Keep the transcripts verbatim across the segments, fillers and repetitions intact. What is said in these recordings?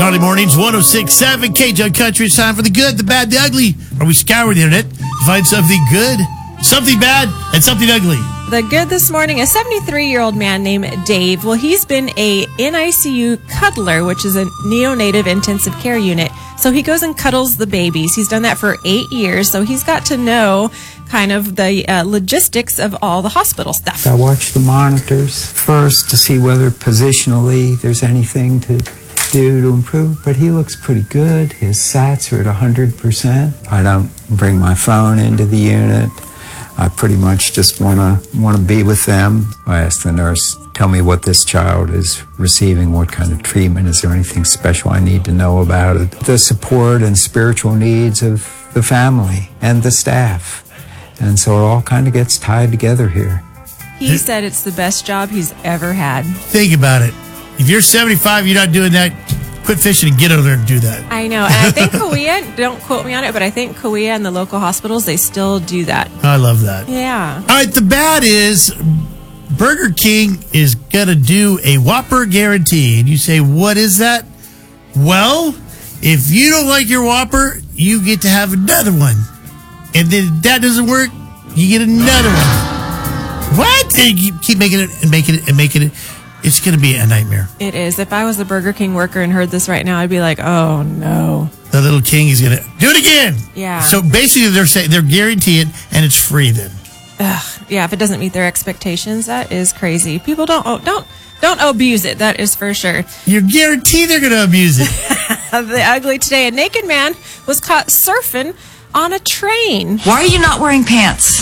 Gnarly Mornings, one oh six point seven K J Country. It's time for the good, the bad, the ugly. Or we scour the internet to find something good, something bad, and something ugly. The good this morning, a seventy-three-year-old man named Dave. Well, he's been a N I C U cuddler, which is a neonatal intensive care unit. So he goes and cuddles the babies. He's done that for eight years. So he's got to know kind of the uh, logistics of all the hospital stuff. I watch the monitors first to see whether positionally there's anything to do to improve, but he looks pretty good. His sats are at one hundred percent. I don't bring my phone into the unit. I pretty much just want to want to be with them. I ask the nurse, tell me what this child is receiving, what kind of treatment, is there anything special I need to know about it? The support and spiritual needs of the family and the staff. And so it all kind of gets tied together here. He said it's the best job he's ever had. Think about it. If you're seventy-five, you're not doing that, quit fishing and get over there and do that. I know. And I think Kauai, don't quote me on it, but I think Kauai and the local hospitals, they still do that. I love that. Yeah. All right, the bad is Burger King is going to do a Whopper guarantee. And you say, what is that? Well, if you don't like your Whopper, you get to have another one. And then if that doesn't work, you get another one. What? And you keep making it and making it and making it. It's going to be a nightmare. It is. If I was a Burger King worker and heard this right now, I'd be like, oh, no. The little king is going to do it again. Yeah. So basically, they're saying they're guaranteeing it, and it's free then. Ugh. Yeah, if it doesn't meet their expectations, that is crazy. People don't oh, don't don't abuse it. That is for sure. You're guaranteed they're going to abuse it. The ugly today. A naked man was caught surfing on a train. Why are you not wearing pants?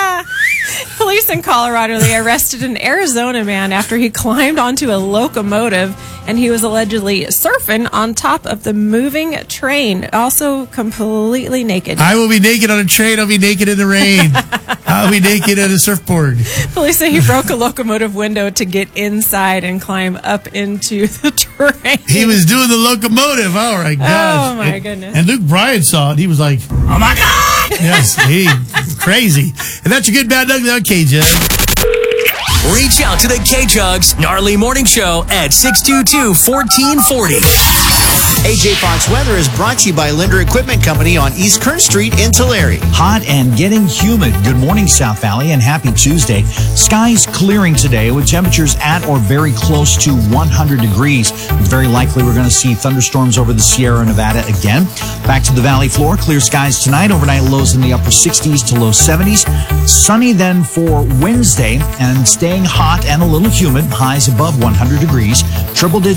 Police in Colorado, they arrested an Arizona man after he climbed onto a locomotive and he was allegedly surfing on top of the moving train, also completely naked. I will be naked on a train. I'll be naked in the rain. I'll be naked on a surfboard. Police say he broke a locomotive window to get inside and climb up into the train. He was doing the locomotive. Oh, my gosh. Oh, my and, goodness. And Luke Bryan saw it. He was like, oh, my God. Yes, he crazy. And that's your good, bad, ugly on K J. Reach out to the K-Jugs Gnarly Morning Show at six two two, one four four zero. A J Fox Weather is brought to you by Linder Equipment Company on East Kern Street in Tulare. Hot and getting humid. Good morning, South Valley, and happy Tuesday. Skies clearing today with temperatures at or very close to one hundred degrees. It's very likely we're going to see thunderstorms over the Sierra Nevada again. Back to the valley floor. Clear skies tonight. Overnight lows in the upper sixties to low seventies. Sunny then for Wednesday and staying hot and a little humid. Highs above one hundred degrees. Triple digit